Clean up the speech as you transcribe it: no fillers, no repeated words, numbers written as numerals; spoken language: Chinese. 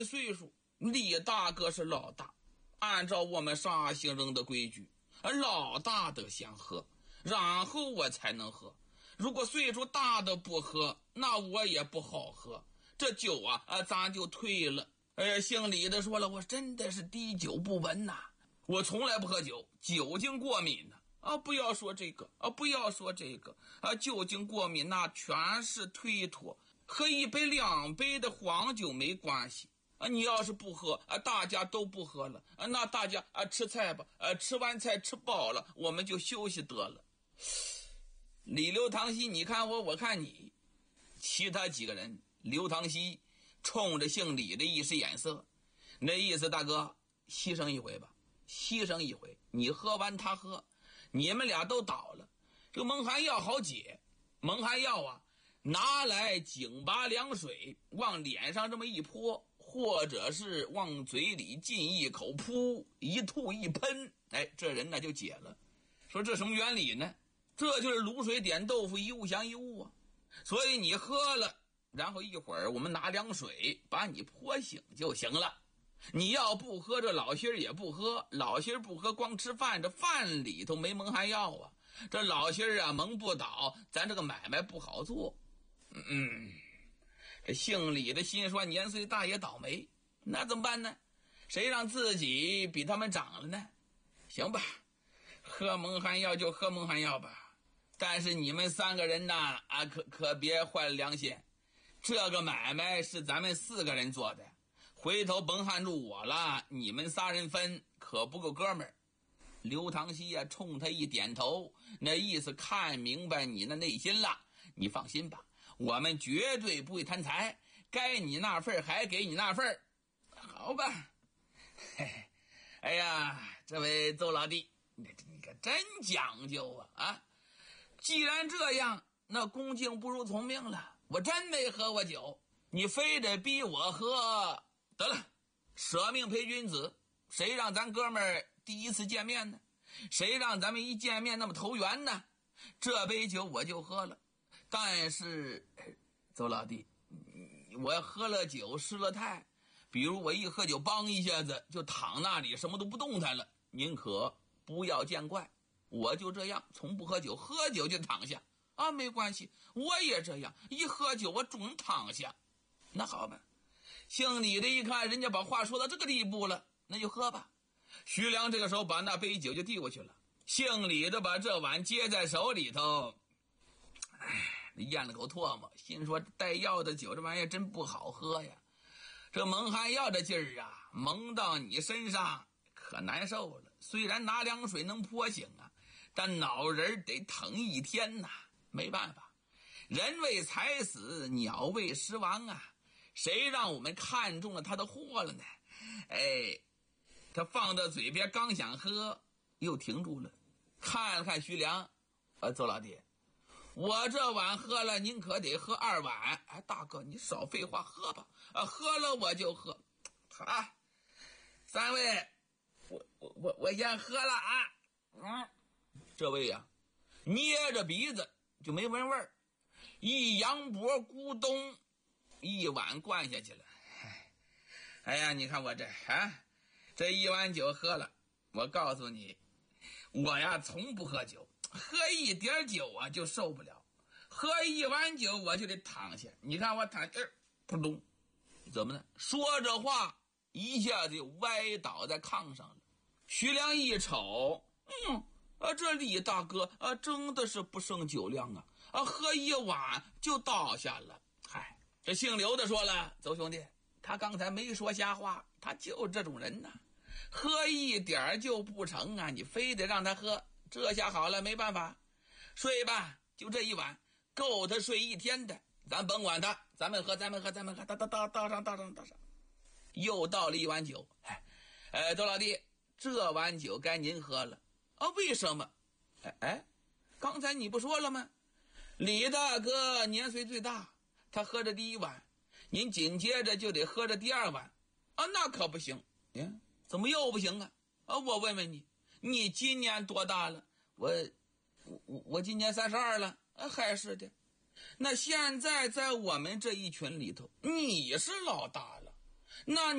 岁数，李大哥是老大，按照我们沙行人的规矩，老大的先喝，然后我才能喝。如果岁数大的不喝，那我也不好喝，这酒咱就退了。姓李的说了，我真的是滴酒不闻呐，我从来不喝酒，酒精过敏呢。不要说这个不要说这个酒精过敏那全是推脱，喝1杯2杯的黄酒没关系你要是不喝大家都不喝了那大家吃菜吧吃完菜吃饱了，我们就休息得了。李刘唐西你看我看你，其他几个人刘唐西冲着姓李的一使眼色，那意思大哥牺牲一回吧，牺牲一回，你喝完他喝，你们俩都倒了。这个蒙汗药好解，蒙汗药拿来井拔凉水往脸上这么一泼，或者是往嘴里进一口噗，一吐一喷，这人就解了。说这什么原理呢？这就是卤水点豆腐，一物降一物所以你喝了，然后一会儿我们拿凉水把你泼醒就行了。你要不喝，这老心儿也不喝，老心儿不喝光吃饭，这饭里头没蒙汗药这老心儿蒙不倒，咱这个买卖不好做。这姓李的心说年岁大也倒霉，那怎么办呢？谁让自己比他们长了呢？行吧，喝蒙汗药就喝蒙汗药吧，但是你们3个人可别坏了良心，这个买卖是咱们4个人做的，回头甭hand住我了，你们3人分可不够哥们儿。刘唐西冲他一点头，那意思看明白你那内心了，你放心吧，我们绝对不会贪财，该你那份还给你那份。好吧。哎呀，这位邹老弟，你可真讲究既然这样，那恭敬不如从命了，我真没喝过酒，你非得逼我喝，得了，舍命陪君子，谁让咱哥们儿第一次见面呢？谁让咱们一见面那么投缘呢？这杯酒我就喝了，但是邹老弟，我喝了酒失了态，比如我一喝酒梆一下子就躺那里什么都不动弹了，您可不要见怪，我就这样从不喝酒，喝酒就躺下没关系，我也这样，一喝酒我总躺下。那好吧，姓李的一看人家把话说到这个地步了，那就喝吧。徐良这个时候把那杯酒就递过去了，姓李的把这碗接在手里头，咽了口唾沫，心说带药的酒这玩意儿真不好喝呀，这蒙汗药的劲儿蒙到你身上可难受了，虽然拿凉水能泼醒但脑仁得疼1天没办法，人为财死，鸟为食亡谁让我们看中了他的货了呢？他放到嘴边刚想喝，又停住了，看了看徐良，邹老弟，我这碗喝了，您可得喝2碗。大哥你少废话，喝吧，喝了我就喝。3位，我先喝了这位捏着鼻子就没闻味儿，一扬脖咕咚一碗灌下去了。哎呀，你看我这一碗酒喝了，我告诉你，我从不喝酒，喝一点酒就受不了，喝一碗酒我就得躺下。你看我躺扑通，怎么呢？说着话一下子就歪倒在炕上了。徐良一瞅，这李大哥真的是不胜酒量喝一碗就倒下了。这姓刘的说了，邹兄弟，他刚才没说瞎话，他就这种人喝一点就不成你非得让他喝，这下好了，没办法，睡吧，就这一碗够他睡1天的，咱甭管他，咱们喝，倒上，又倒了一碗酒。邹老弟，这碗酒该您喝了为什么？刚才你不说了吗？李大哥年岁最大，他喝着第一碗，您紧接着就得喝着第2碗那可不行。怎么又不行我问问你，你今年多大了？我今年32了还是的。那现在在我们这一群里头，你是老大了， 那